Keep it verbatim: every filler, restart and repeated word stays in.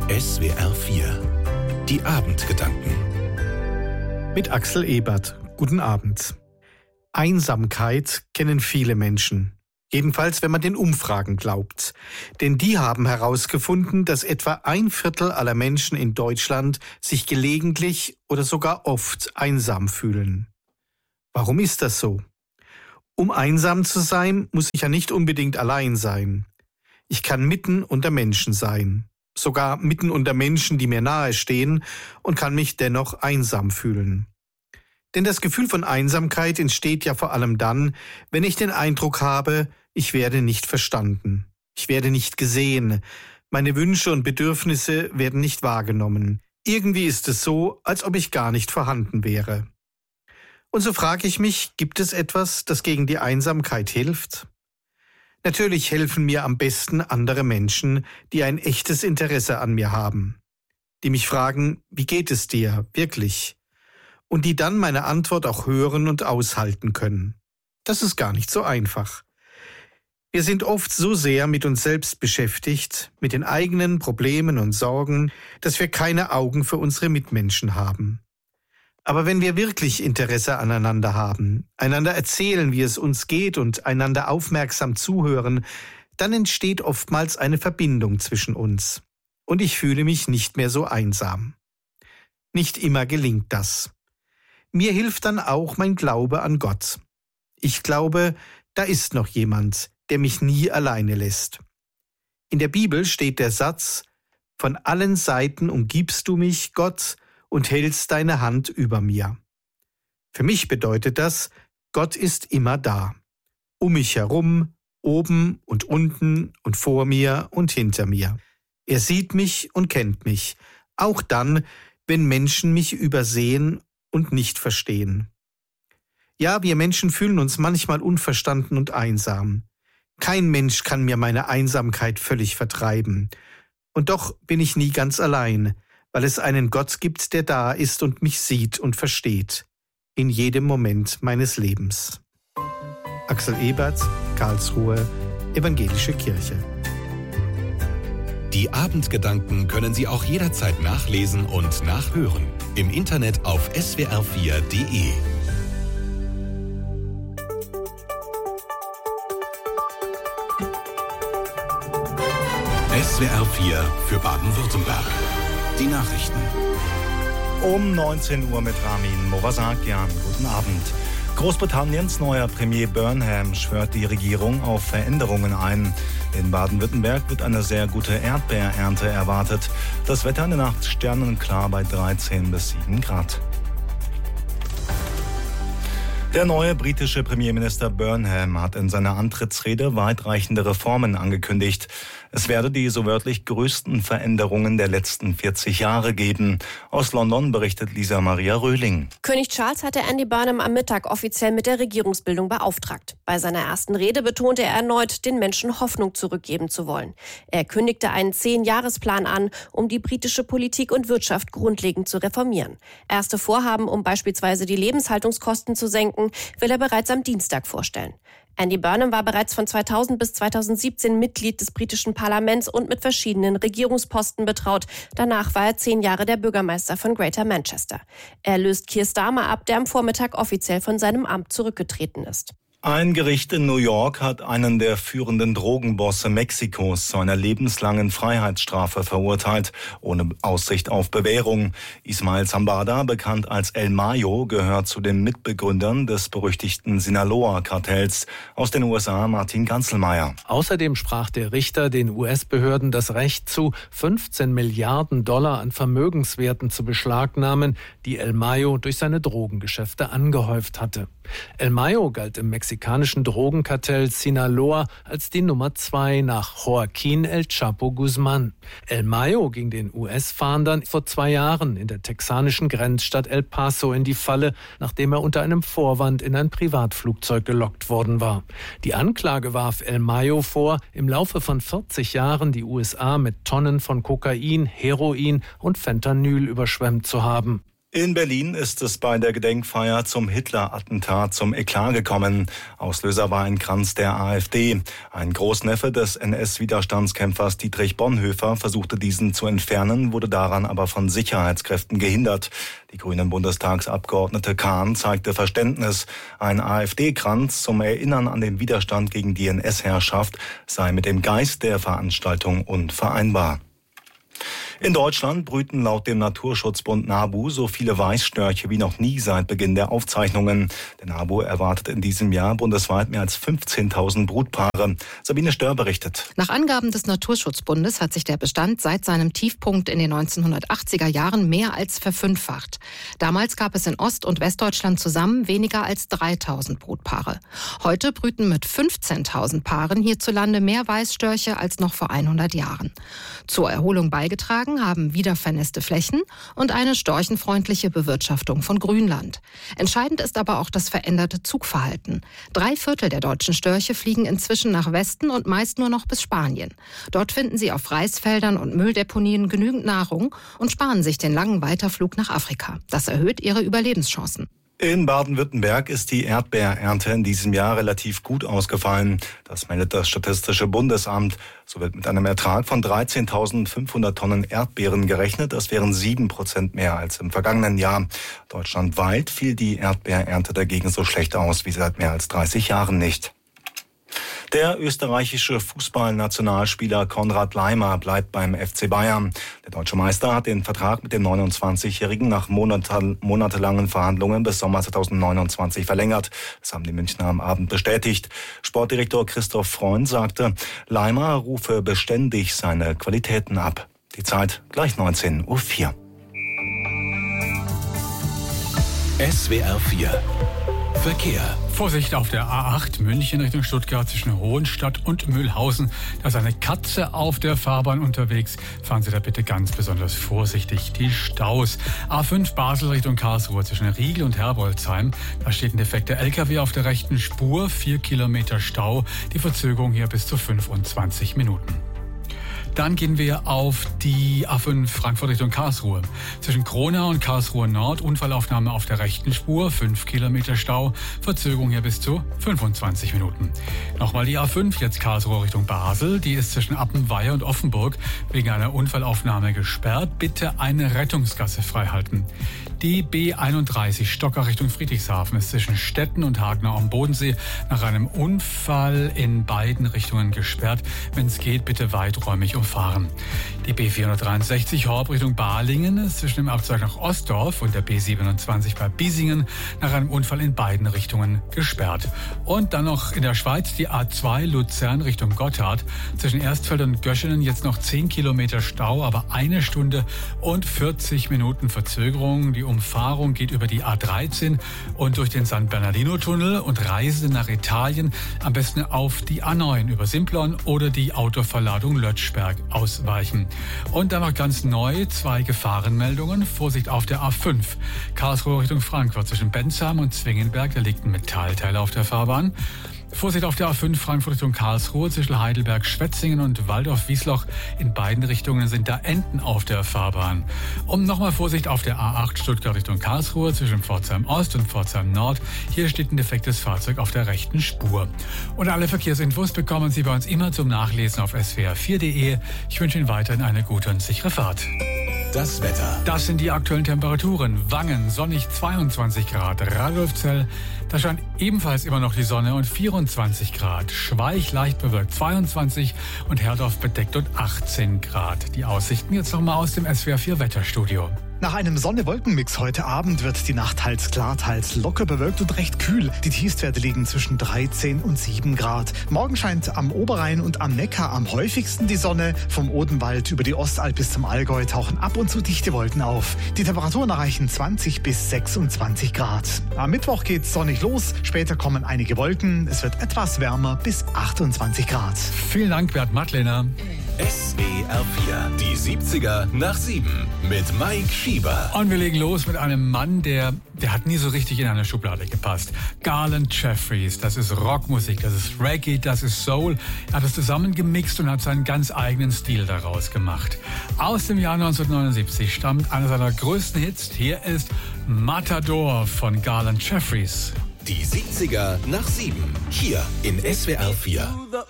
S W R vier. Die Abendgedanken. Mit Axel Ebert. Guten Abend. Einsamkeit kennen viele Menschen. Jedenfalls, wenn man den Umfragen glaubt. Denn die haben herausgefunden, dass etwa ein Viertel aller Menschen in Deutschland sich gelegentlich oder sogar oft einsam fühlen. Warum ist das so? Um einsam zu sein, muss ich ja nicht unbedingt allein sein. Ich kann mitten unter Menschen sein. Sogar mitten unter Menschen, die mir nahe stehen, und kann mich dennoch einsam fühlen. Denn das Gefühl von Einsamkeit entsteht ja vor allem dann, wenn ich den Eindruck habe, ich werde nicht verstanden. Ich werde nicht gesehen. Meine Wünsche und Bedürfnisse werden nicht wahrgenommen. Irgendwie ist es so, als ob ich gar nicht vorhanden wäre. Und so frage ich mich, gibt es etwas, das gegen die Einsamkeit hilft? Natürlich helfen mir am besten andere Menschen, die ein echtes Interesse an mir haben. Die mich fragen, wie geht es dir, wirklich? Und die dann meine Antwort auch hören und aushalten können. Das ist gar nicht so einfach. Wir sind oft so sehr mit uns selbst beschäftigt, mit den eigenen Problemen und Sorgen, dass wir keine Augen für unsere Mitmenschen haben. Aber wenn wir wirklich Interesse aneinander haben, einander erzählen, wie es uns geht und einander aufmerksam zuhören, dann entsteht oftmals eine Verbindung zwischen uns. Und ich fühle mich nicht mehr so einsam. Nicht immer gelingt das. Mir hilft dann auch mein Glaube an Gott. Ich glaube, da ist noch jemand, der mich nie alleine lässt. In der Bibel steht der Satz: Von allen Seiten umgibst du mich, Gott, und hältst deine Hand über mir. Für mich bedeutet das, Gott ist immer da. Um mich herum, oben und unten und vor mir und hinter mir. Er sieht mich und kennt mich, auch dann, wenn Menschen mich übersehen und nicht verstehen. Ja, wir Menschen fühlen uns manchmal unverstanden und einsam. Kein Mensch kann mir meine Einsamkeit völlig vertreiben. Und doch bin ich nie ganz allein, weil es einen Gott gibt, der da ist und mich sieht und versteht, in jedem Moment meines Lebens. Axel Ebert, Karlsruhe, Evangelische Kirche. Die Abendgedanken können Sie auch jederzeit nachlesen und nachhören. Im Internet auf S W R vier Punkt de. S W R vier für Baden-Württemberg. Die Nachrichten. Um neunzehn Uhr mit Ramin Morasakian. Guten Abend. Großbritanniens neuer Premier Burnham schwört die Regierung auf Veränderungen ein. In Baden-Württemberg wird eine sehr gute Erdbeerernte erwartet. Das Wetter in der Nacht sternenklar bei dreizehn bis sieben Grad. Der neue britische Premierminister Burnham hat in seiner Antrittsrede weitreichende Reformen angekündigt. Es werde die so wörtlich größten Veränderungen der letzten vierzig Jahre geben. Aus London berichtet Lisa Maria Röhling. König Charles hatte Andy Burnham am Mittag offiziell mit der Regierungsbildung beauftragt. Bei seiner ersten Rede betonte er erneut, den Menschen Hoffnung zurückgeben zu wollen. Er kündigte einen Zehn-Jahres-Plan an, um die britische Politik und Wirtschaft grundlegend zu reformieren. Erste Vorhaben, um beispielsweise die Lebenshaltungskosten zu senken, will er bereits am Dienstag vorstellen. Andy Burnham war bereits von zweitausend bis zweitausendsiebzehn Mitglied des britischen Parlaments und mit verschiedenen Regierungsposten betraut. Danach war er zehn Jahre der Bürgermeister von Greater Manchester. Er löst Keir Starmer ab, der am Vormittag offiziell von seinem Amt zurückgetreten ist. Ein Gericht in New York hat einen der führenden Drogenbosse Mexikos zu einer lebenslangen Freiheitsstrafe verurteilt, ohne Aussicht auf Bewährung. Ismael Zambada, bekannt als El Mayo, gehört zu den Mitbegründern des berüchtigten Sinaloa-Kartells. Aus den U S A Martin Ganzelmeier. Außerdem sprach der Richter den U S-Behörden das Recht zu, fünfzehn Milliarden Dollar an Vermögenswerten zu beschlagnahmen, die El Mayo durch seine Drogengeschäfte angehäuft hatte. El Mayo galt im mexikanischen Drogenkartell Sinaloa als die Nummer zwei nach Joaquín El Chapo Guzmán. El Mayo ging den U S-Fahndern vor zwei Jahren in der texanischen Grenzstadt El Paso in die Falle, nachdem er unter einem Vorwand in ein Privatflugzeug gelockt worden war. Die Anklage warf El Mayo vor, im Laufe von vierzig Jahren die U S A mit Tonnen von Kokain, Heroin und Fentanyl überschwemmt zu haben. In Berlin ist es bei der Gedenkfeier zum Hitler-Attentat zum Eklat gekommen. Auslöser war ein Kranz der AfD. Ein Großneffe des N S-Widerstandskämpfers Dietrich Bonhoeffer versuchte diesen zu entfernen, wurde daran aber von Sicherheitskräften gehindert. Die grünen Bundestagsabgeordnete Kahn zeigte Verständnis. Ein AfD-Kranz zum Erinnern an den Widerstand gegen die N S-Herrschaft sei mit dem Geist der Veranstaltung unvereinbar. In Deutschland brüten laut dem Naturschutzbund NABU so viele Weißstörche wie noch nie seit Beginn der Aufzeichnungen. Der NABU erwartet in diesem Jahr bundesweit mehr als fünfzehntausend Brutpaare. Sabine Stör berichtet. Nach Angaben des Naturschutzbundes hat sich der Bestand seit seinem Tiefpunkt in den neunzehnhundertachtziger Jahren mehr als verfünffacht. Damals gab es in Ost- und Westdeutschland zusammen weniger als dreitausend Brutpaare. Heute brüten mit fünfzehntausend Paaren hierzulande mehr Weißstörche als noch vor hundert Jahren. Zur Erholung beigetragen haben wiedervernässte Flächen und eine storchenfreundliche Bewirtschaftung von Grünland. Entscheidend ist aber auch das veränderte Zugverhalten. Drei Viertel der deutschen Störche fliegen inzwischen nach Westen und meist nur noch bis Spanien. Dort finden sie auf Reisfeldern und Mülldeponien genügend Nahrung und sparen sich den langen Weiterflug nach Afrika. Das erhöht ihre Überlebenschancen. In Baden-Württemberg ist die Erdbeerernte in diesem Jahr relativ gut ausgefallen. Das meldet das Statistische Bundesamt. So wird mit einem Ertrag von dreizehntausendfünfhundert Tonnen Erdbeeren gerechnet. Das wären sieben Prozent mehr als im vergangenen Jahr. Deutschlandweit fiel die Erdbeerernte dagegen so schlecht aus wie seit mehr als dreißig Jahren nicht. Der österreichische Fußballnationalspieler Konrad Laimer bleibt beim F C Bayern. Der deutsche Meister hat den Vertrag mit dem neunundzwanzigjährigen nach monate, monatelangen Verhandlungen bis Sommer zweitausendneunundzwanzig verlängert. Das haben die Münchner am Abend bestätigt. Sportdirektor Christoph Freund sagte, Laimer rufe beständig seine Qualitäten ab. Die Zeit gleich neunzehn Uhr vier. S W R vier Verkehr. Vorsicht auf der A acht München Richtung Stuttgart zwischen Hohenstadt und Mühlhausen. Da ist eine Katze auf der Fahrbahn unterwegs. Fahren Sie da bitte ganz besonders vorsichtig. Die Staus. A fünf Basel Richtung Karlsruhe zwischen Riegel und Herbolzheim. Da steht ein defekter L K W auf der rechten Spur. Vier Kilometer Stau. Die Verzögerung hier bis zu fünfundzwanzig Minuten. Dann gehen wir auf die A fünf Frankfurt Richtung Karlsruhe. Zwischen Kronau und Karlsruhe Nord, Unfallaufnahme auf der rechten Spur, fünf Kilometer Stau, Verzögerung hier bis zu fünfundzwanzig Minuten. Nochmal die A fünf, jetzt Karlsruhe Richtung Basel. Die ist zwischen Appenweier und Offenburg wegen einer Unfallaufnahme gesperrt. Bitte eine Rettungsgasse freihalten. Die B einunddreißig Stocker Richtung Friedrichshafen ist zwischen Stetten und Hagenau am Bodensee nach einem Unfall in beiden Richtungen gesperrt. Wenn es geht, bitte weiträumig umfahren. Die B vierhundertdreiundsechzig Horb Richtung Balingen ist zwischen dem Abzweig nach Ostdorf und der B siebenundzwanzig bei Biesingen nach einem Unfall in beiden Richtungen gesperrt. Und dann noch in der Schweiz die A zwei Luzern Richtung Gotthard. Zwischen Erstfeld und Göschenen jetzt noch zehn Kilometer Stau, aber eine Stunde und vierzig Minuten Verzögerung. Die Umfahrung geht über die A dreizehn und durch den San Bernardino-Tunnel und Reisende nach Italien am besten auf die A neun über Simplon oder die Autoverladung Lötschberg ausweichen. Und dann noch ganz neu zwei Gefahrenmeldungen. Vorsicht auf der A fünf. Karlsruhe Richtung Frankfurt zwischen Bensheim und Zwingenberg. Da liegt ein Metallteil auf der Fahrbahn. Vorsicht auf der A fünf Frankfurt Richtung Karlsruhe zwischen Heidelberg, Schwetzingen und Waldorf-Wiesloch. In beiden Richtungen sind da Enten auf der Fahrbahn. Und nochmal Vorsicht auf der A acht Stuttgart Richtung Karlsruhe zwischen Pforzheim Ost und Pforzheim Nord. Hier steht ein defektes Fahrzeug auf der rechten Spur. Und alle Verkehrsinfos bekommen Sie bei uns immer zum Nachlesen auf S W R vier punkt de. Ich wünsche Ihnen weiterhin eine gute und sichere Fahrt. Das Wetter. Das sind die aktuellen Temperaturen. Wangen sonnig zweiundzwanzig Grad. Radolfzell, da scheint ebenfalls immer noch die Sonne und vierundzwanzig Grad. Schweich leicht bewölkt zweiundzwanzig und Herdorf bedeckt und achtzehn Grad. Die Aussichten jetzt nochmal aus dem S W R vier Wetterstudio. Nach einem Sonne-Wolken-Mix heute Abend wird die Nacht teils klar, teils locker bewölkt und recht kühl. Die Tiefstwerte liegen zwischen dreizehn und sieben Grad. Morgen scheint am Oberrhein und am Neckar am häufigsten die Sonne. Vom Odenwald über die Ostalb bis zum Allgäu tauchen ab und zu dichte Wolken auf. Die Temperaturen erreichen zwanzig bis sechsundzwanzig Grad. Am Mittwoch geht's sonnig los. Später kommen einige Wolken. Es wird etwas wärmer bis achtundzwanzig Grad. Vielen Dank, Bert Mattlener. S W R vier. Die siebziger nach sieben mit Mike Schieber. Und wir legen los mit einem Mann, der, der hat nie so richtig in eine Schublade gepasst. Garland Jeffries, das ist Rockmusik, das ist Reggae, das ist Soul. Er hat es zusammengemixt und hat seinen ganz eigenen Stil daraus gemacht. Aus dem Jahr neunzehnhundertneunundsiebzig stammt einer seiner größten Hits. Hier ist Matador von Garland Jeffries. Die siebziger nach sieben. Hier in S W R vier.